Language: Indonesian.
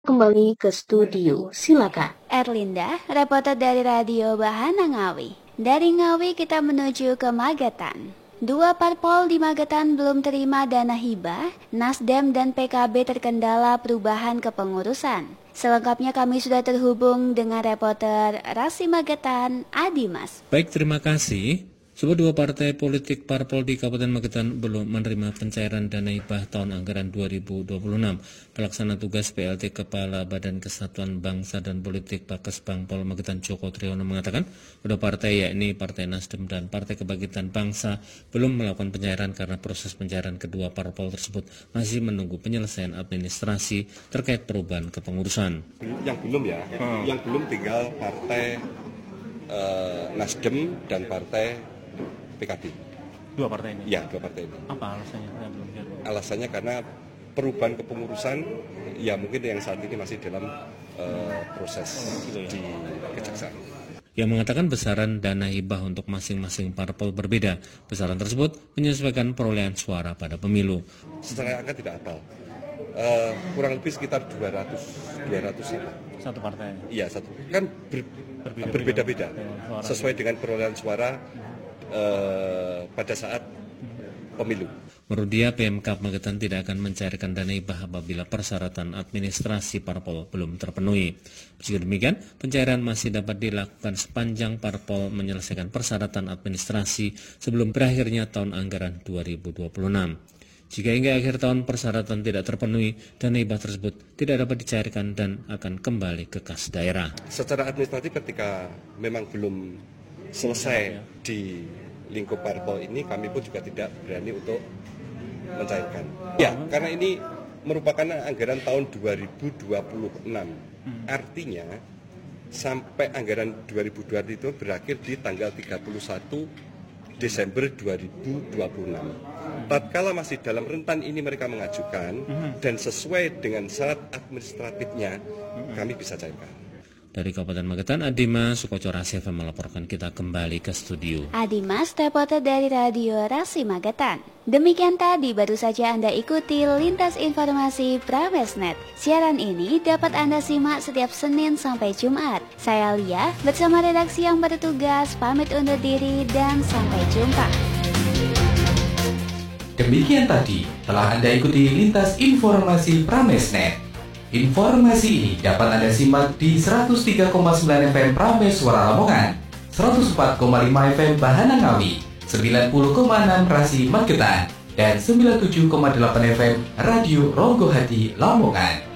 Kembali ke studio, silakan. Erlinda, reporter dari Radio Bahana Ngawi. Dari Ngawi kita menuju ke Magetan. Dua parpol di Magetan belum terima dana hibah, Nasdem dan PKB terkendala perubahan kepengurusan. Selengkapnya kami sudah terhubung dengan reporter Rasi Magetan, Adimas. Baik, terima kasih. Sebuah dua partai politik parpol di Kabupaten Magetan belum menerima pencairan dana hibah tahun anggaran 2026. Pelaksana tugas PLT Kepala Badan Kesatuan Bangsa dan Politik Pakes Bangpol Magetan Joko Triyono mengatakan, kedua partai yakni Partai Nasdem dan Partai Kebangkitan Bangsa belum melakukan pencairan karena proses pencairan kedua parpol tersebut masih menunggu penyelesaian administrasi terkait perubahan kepengurusan. Yang belum yang belum tinggal Partai Nasdem dan Partai PKB. Dua partai ini? Ya, dua partai ini. Apa alasannya? Alasannya karena perubahan kepengurusan ya mungkin yang saat ini masih dalam proses di Kejaksaan. Yang mengatakan besaran dana hibah untuk masing-masing parpol berbeda. Besaran tersebut menyesuaikan perolehan suara pada pemilu. Secara angka tidak hafal. Kurang lebih sekitar 200 satu partai? Iya, satu. Kan berbeda-beda sesuai dengan perolehan suara pada saat pemilu. Menurut dia, PMK Magetan tidak akan mencairkan dana hibah apabila persyaratan administrasi parpol belum terpenuhi. Meski demikian, pencairan masih dapat dilakukan sepanjang parpol menyelesaikan persyaratan administrasi sebelum berakhirnya tahun anggaran 2026. Jika hingga akhir tahun persyaratan tidak terpenuhi, dana hibah tersebut tidak dapat dicairkan dan akan kembali ke kas daerah. Secara administratif ketika memang belum selesai di lingkup parpol ini, kami pun juga tidak berani untuk mencairkan. Ya, karena ini merupakan anggaran tahun 2026. Artinya sampai anggaran 2020 itu berakhir di tanggal 31 Desember 2026. Tatkala masih dalam rentan ini mereka mengajukan dan sesuai dengan syarat administratifnya, kami bisa cairkan. Dari Kabupaten Magetan, Adimas Sukoco Rasi FM melaporkan. Kita kembali ke studio. Adimas, reporter dari Radio Rasi Magetan. Demikian tadi baru saja Anda ikuti Lintas Informasi Pramesnet. Siaran ini dapat Anda simak setiap Senin sampai Jumat. Saya Lia bersama redaksi yang bertugas pamit undur diri dan sampai jumpa. Demikian tadi telah Anda ikuti Lintas Informasi Pramesnet. Informasi ini dapat Anda simak di 103,9 FM Prames Suara Lamongan, 104,5 FM Bahana Ngawi, 90,6 Rasi Magetan, dan 97,8 FM Radio Ronggo Hati Lamongan.